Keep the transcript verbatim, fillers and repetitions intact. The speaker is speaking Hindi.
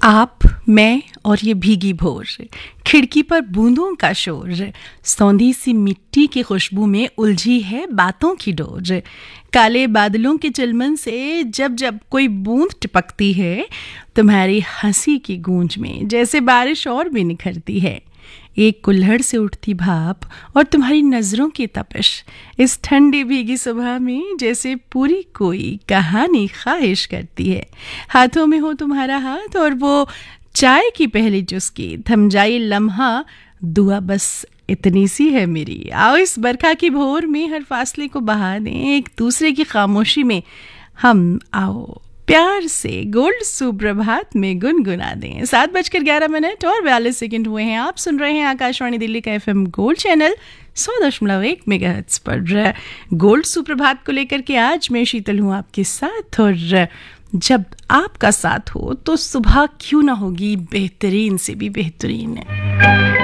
आप, मैं और ये भीगी भोर, खिड़की पर बूंदों का शोर, सौंधी सी मिट्टी की खुशबू में उलझी है बातों की डोर। काले बादलों के चिलमन से जब जब कोई बूंद टपकती है, तुम्हारी हंसी की गूंज में जैसे बारिश और भी निखरती है। एक कुल्हड़ से उठती भाप और तुम्हारी नजरों की तपिश इस ठंडी भीगी सुबह में जैसे पूरी कोई कहानी ख्वाहिश करती है। हाथों में हो तुम्हारा हाथ और वो चाय की पहली चुस्की, थम जाए लम्हा, दुआ बस इतनी सी है मेरी। आओ इस बरखा की भोर में हर फासले को बहा दें, एक दूसरे की खामोशी में हम आओ प्यार से गोल्ड सुप्रभात में गुनगुना दें। सात बजकर ग्यारह मिनट और बयालीस सेकंड हुए हैं। आप सुन रहे हैं आकाशवाणी दिल्ली का एफएम गोल्ड चैनल सौ दशमलव एक मेगाहर्ट्ज पर। गोल्ड सुप्रभात को लेकर के आज मैं शीतल हूँ आपके साथ, और जब आपका साथ हो तो सुबह क्यों ना होगी बेहतरीन से भी बेहतरीन।